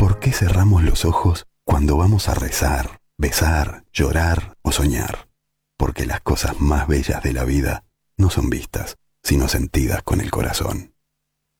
¿Por qué cerramos los ojos cuando vamos a rezar, besar, llorar o soñar? Porque las cosas más bellas de la vida no son vistas, sino sentidas con el corazón.